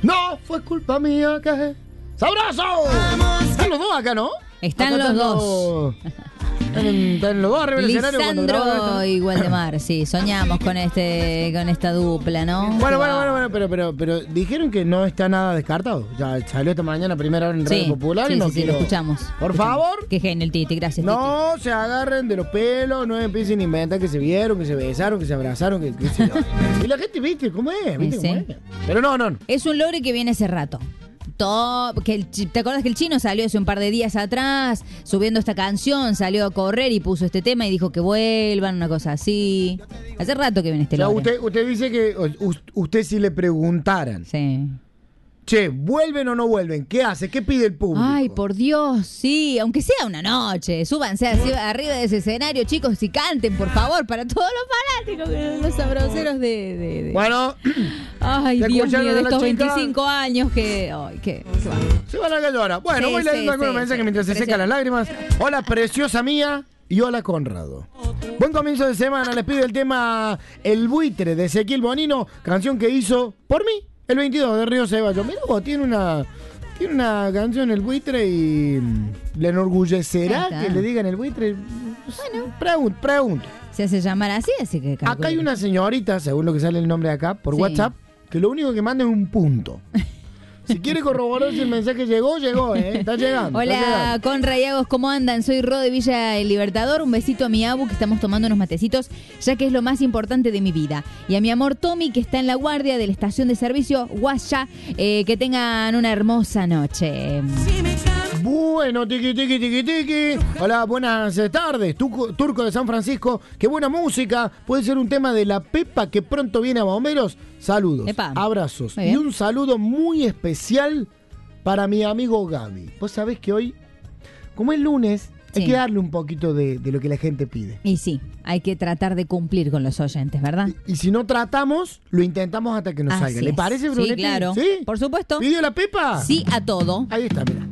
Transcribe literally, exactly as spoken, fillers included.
No fue culpa mía que... ¡Sabroso! Están los dos acá, ¿no? Están acá los dos. Están, están los dos arriba del escenario. Lisandro y Waldemar, sí, soñamos con este, con esta dupla, ¿no? Bueno, bueno, bueno, bueno, pero, pero, pero dijeron que no está nada descartado. Ya salió esta mañana primera hora en Radio Sí, Popular sí, y no sí, sí, quiero... lo escuchamos. Por Escuchamos. favor. Qué genio el Titi, gracias, No se agarren de los pelos, no empiecen a inventar que se vieron, que se besaron, que se abrazaron, que, que se... Y la gente, ¿viste cómo es? ¿Viste Sí, cómo sí. es? Pero no, no, no. Titi. Es un logro que viene hace rato. Todo, que el, ¿te acuerdas que el chino salió hace un par de días atrás subiendo esta canción, salió a correr y puso este tema y dijo que vuelvan, una cosa así? Hace rato que viene este O sea, logro. usted, usted dice que u- usted si le preguntaran, Sí. che, ¿vuelven o no vuelven? ¿Qué hace? ¿Qué pide el público? Ay, por Dios, sí, aunque sea una noche, súbanse así arriba de ese escenario, chicos, y canten, por favor, para todos los fanáticos, los sabroseros de... de, de... Bueno, Ay, ¿te Dios escucharon mío, a de la estos chica? veinticinco años que... Ay, qué, qué va. se van a callar ahora. Bueno, Sí, voy sí, leyendo algunos sí, mensajes sí. mientras se secan las lágrimas. Hola, preciosa mía. Y hola, Conrado. Buen comienzo de semana. Les pido el tema El Buitre de Ezequiel Bonino, canción que hizo por mí el veintidós de Río Ceballos. Mira vos, tiene una, tiene una canción El Buitre y le enorgullecerá Ahí está. que le digan El Buitre. Bueno, pregunto, pregunto. Se hace llamar así, así que... Acá calculo hay que- una señorita, según lo que sale el nombre de acá, por Sí. WhatsApp, que lo único que manda es un punto. Si quiere corroborar si el mensaje llegó, llegó, ¿eh? Está llegando. está Hola, llegando. Conra y Agos, ¿cómo andan? Soy Ro de Villa El Libertador. Un besito a mi Abu, que estamos tomando unos matecitos, ya que es lo más importante de mi vida. Y a mi amor Tommy, que está en la guardia de la estación de servicio Guaya. Eh, que tengan una hermosa noche. Bueno, tiqui, tiqui, tiqui, tiqui. Hola, buenas tardes. Tuco- Turco de San Francisco. Qué buena música. Puede ser un tema de La Pepa que pronto viene a Bomberos. Saludos, Epa. abrazos. Muy Y bien. un saludo muy especial para mi amigo Gaby. Vos sabés que hoy, como es lunes, hay Sí. que darle un poquito de, de lo que la gente pide. Y sí, hay que tratar de cumplir con los oyentes, ¿verdad? Y, y si no tratamos, lo intentamos hasta que nos Así salga. ¿Le es. parece, Sí, Brunetti? claro. ¿Sí? Por supuesto. ¿Pidió la Pepa? Sí a todo. Ahí está, mira.